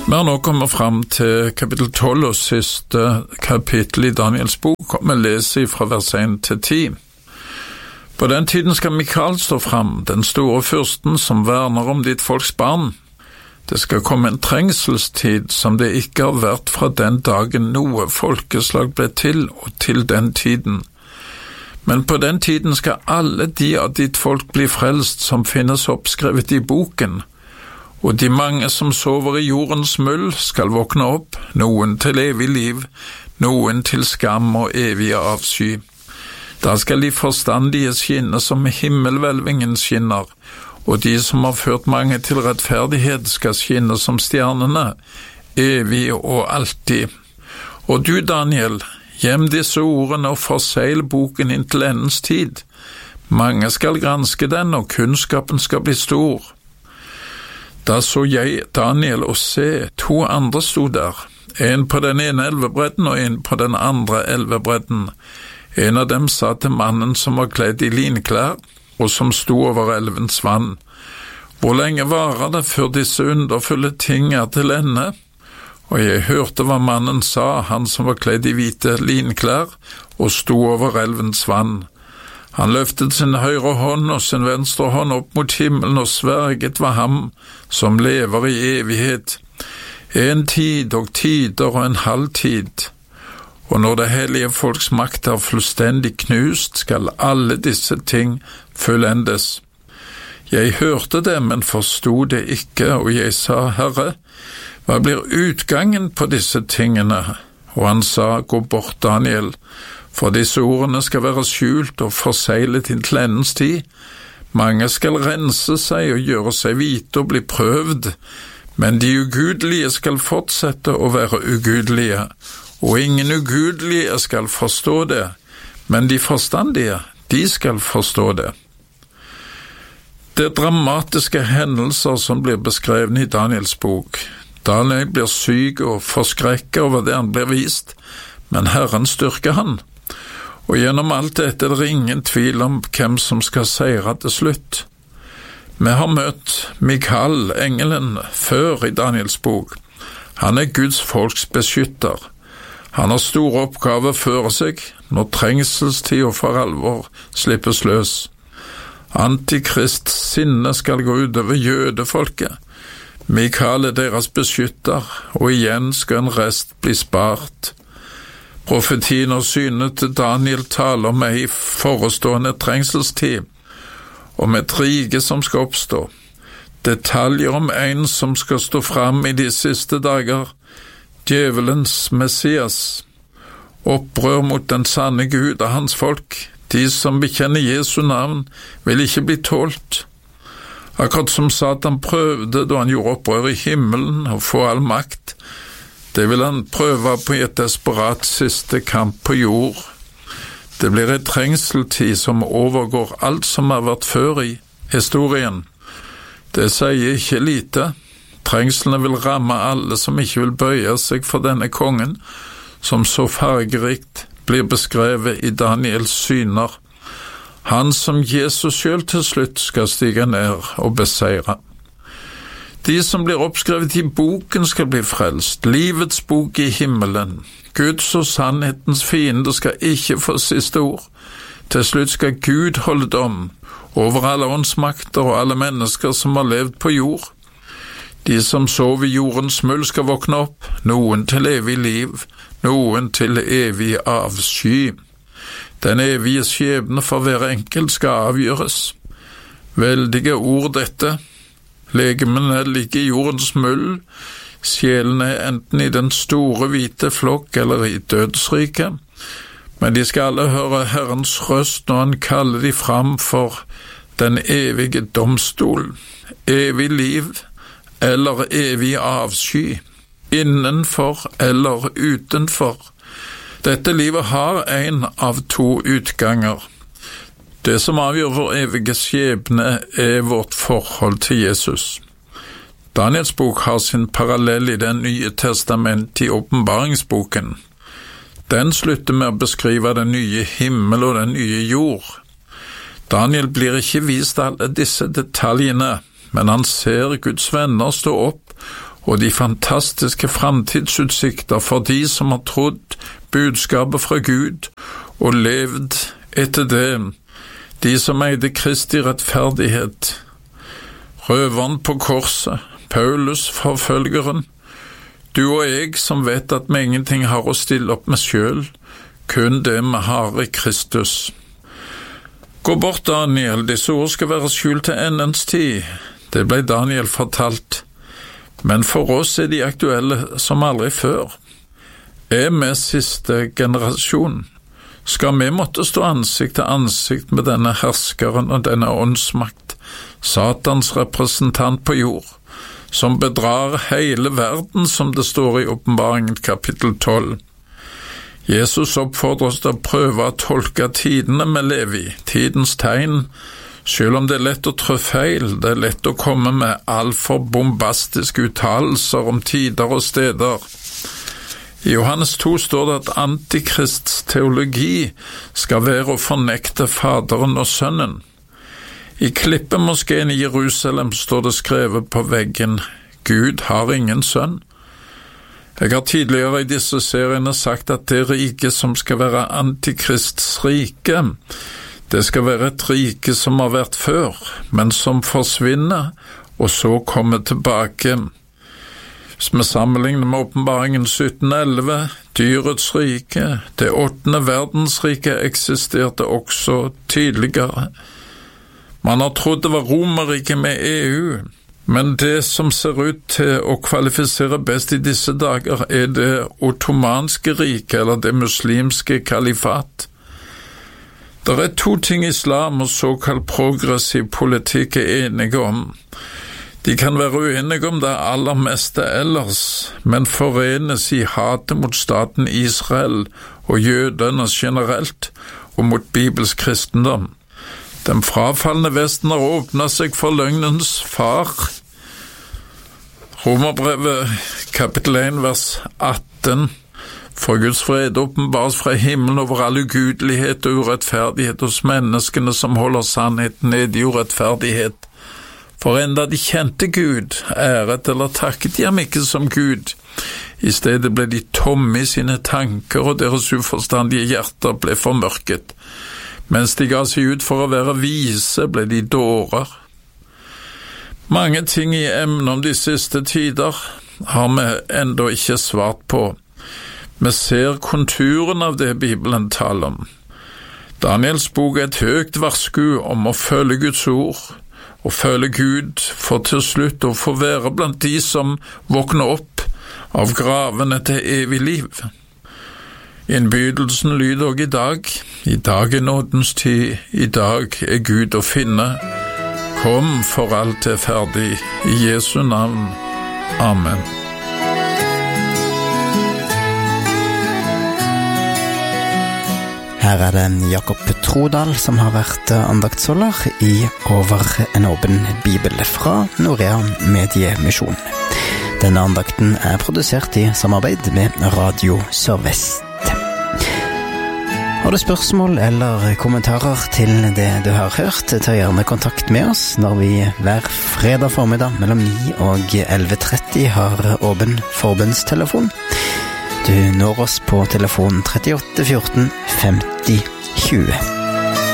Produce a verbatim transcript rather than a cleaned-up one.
Vi har nå kommet frem til kapittel tolv og siste kapittel i Daniels bok, og vi leser fra vers én til ti. På den tiden skal Mikael stå frem, den store fyrsten som verner om ditt folks barn. Det skal komme en trengselstid som det ikke har vært fra den dagen noe folkeslag ble til og til den tiden. Men på den tiden skal alle de av ditt folk bli frelst som finnes oppskrevet i boken, og de mange som sover i jordens muld skal våkne opp, noen til evig liv, noen til skam og evig avsky. Da skal de forstandige skinne som himmelhvelvingen skinner, og de som har ført mange til rettferdighet skal skinne som stjernene, evig og alltid. Og du, Daniel, gjem disse ordene og forseil boken inntil endens tid. Mange skal granske den, og kunnskapen skal bli stor. Da så jeg Daniel og se, to andre sto der, en på den ene elvebredden og en på den andre elvebredden. En av dem sa til mannen som var kledd i linklær, og som sto over elvens vann: Hvor lenge varer det før disse underfulle ting er til ende? Og jeg hørte hva mannen sa, han som var kledd i hvite linklær, og sto over elvens vann. Han løftet sin høyre hånd og sin venstre hånd opp mot himmelen og sverget ved ham som lever i evighet, en tid og tider og en halv tid. Og når det hellige folks makt er fullstendig knust, skal alle disse ting fullendes. Jeg hørte det, men forstod det ikke, og jeg sa, Herre, hva blir utgangen på disse tingene? Og han sa, gå bort, Daniel, for disse ordene skal være skjult og forseglet inntil endens tid. Mange skal rense seg og gjøre seg hvite og bli prøvd, men de ugudelige skal fortsette å være ugudelige, og ingen ugudelige skal forstå det, men de forstandige, de skal forstå det. Det er dramatiske hendelser som blir beskrevet i Daniels bok. Daniel blir syk og forskrekket over det han blir vist, men Herren styrker han. Og gjennom alt dette er det ingen tvil om hvem som skal seire til slutt. Vi har møtt Mikael, engelen, før i Daniels bok. Han er Guds folks beskytter. Han har store oppgaver før seg når trengselstid og for alvor slippes løs. Antikrists sinne skal gå utover jødefolket. Mikael er deres beskytter, og igjen skal en rest bli spart. Profetien og synet til Daniel taler om ei forestående trengselstid, om et rike som skal oppstå. Detaljer om en som skal stå fram i de siste dager, djevelens Messias. Opprør mot den sanne Gud og hans folk. De som bekjenner Jesu navn, vil ikke bli tålt. Akkurat som Satan prøvde da han gjorde opprør i himmelen og få all makt, det vil han prøve på i et desperat siste kamp på jord. Det blir en trengseltid som overgår alt som har vært før i historien. Det sier ikke lite. Trengslene vil ramme alle som ikke vil bøye seg for denne kongen, som så fargerikt blir beskrevet i Daniels syner. Han som Jesus selv til slutt skal stige ned og beseire. De som blir oppskrevet i boken skal bli frelst, livets bok i himmelen. Guds og sannhetens fiende skal ikke få siste ord. Til slutt skal Gud holde dom over alle åndsmakter og alle mennesker som har levd på jord. De som sover i jordens muld skal våkne opp, noen til evig liv, noen til evig avsky. Den evige skjebne for hver enkelt skal avgjøres. Veldige ord dette. Legemene ligger i jordens muld, sjelene er enten i den store hvite flokk eller i dødsriket, men de skal alle høre Herrens røst når han kaller de fram for den evige domstol, evig liv eller evig avsky, innenfor eller utenfor. Dette livet har en av to utganger. Det som avgjør vår evige skjebne er vårt forhold til Jesus. Daniels bok har sin parallell i Det nye testamentet i åpenbaringsboken. Den slutter med å beskrive den nye himmel og den nye jord. Daniel blir ikke vist alle disse detaljene, men han ser Guds venner stå opp og de fantastiske framtidsutsikter for de som har trodd budskapet fra Gud og levd etter det, de som eide Kristi rettferdighet, røveren på korset, Paulus forfølgeren, du og jeg som vet at vi ingenting har å stille opp med selv, kun det vi har i Kristus. Gå bort, Daniel, disse ord skal være skjult til endens tid. Det ble Daniel fortalt, men for oss er de aktuelle som aldri før. Er vi siste generasjon? Skal vi måtte stå ansikt til ansikt med denne herskeren og denne åndsmakt, Satans representant på jord, som bedrar hele verden, som det står i Åpenbaringen kapittel tolv. Jesus oppfordrer oss til å prøve å tolke tidene vi lever i, tidens tegn, selv om det er lett å trå feil, det er lett å komme med altfor bombastiske uttalelser om tider og steder. I Johannes to står det at antikrists teologi skal være å fornekte Faderen og Sønnen. I Klippemoskeen i Jerusalem står det skrevet på veggen, Gud har ingen sønn. Jeg har tidligere i disse seriene sagt at det rike som skal være antikrists rike, det skal være et rike som har vært før, men som forsvinner, og så kommer tilbake. Hvis vi sammenligner med Åpenbaringen sytten elleve, dyrets rike, det åttende verdensriket eksisterte også tidligere. Man har trodd det var Romerriket med E U, men det som ser ut til å kvalifisere best i disse dager er det ottomanske riket, eller det muslimske kalifat. Det er to ting islam og såkalt progressiv politikk er enige om. De kan være uenige om det aller meste ellers, men forenes i hatet mot staten Israel og jødene generelt, og mot bibelsk kristendom. Den frafallende Vesten har åpnet seg for løgnens far. Romerbrevet kapittel én vers atten. For Guds fred åpenbares fra himmelen over all ugudelighet og urettferdighet hos menneskene som holder sannheten nede i urettferdighet. For enda de kjente Gud, æret eller takket de ham ikke som Gud. I stedet ble de tomme i sine tanker, og deres uforstandige hjerter ble formørket. Mens de ga seg ut for å være vise, ble de dårer. Mange ting i emnet om de siste tider har vi enda ikke svart på. Vi ser konturen av det Bibelen taler om. Daniels bok er et høyt varsku om å følge Guds ord, og følge Gud for til slutt å få være blant de som våkner opp av gravene til evig liv. Innbydelsen lyder også i dag. I dag er nådens tid, i dag er Gud å finne. Kom, for alt er ferdig. I Jesu navn. Amen. Her er det Jakob Trodal som har vært andaktsholder i Over en åpen bibel fra Norea Mediemisjon. Denne andakten er produsert i samarbeid med Radio Sør-Vest. Har du spørsmål eller kommentarer til det du har hørt, ta gjerne kontakt med oss når vi hver fredag formiddag mellom ni og elleve tretti har åpen forbundstelefon. Du når oss på telefon trettiåtte fjorten femti tjue.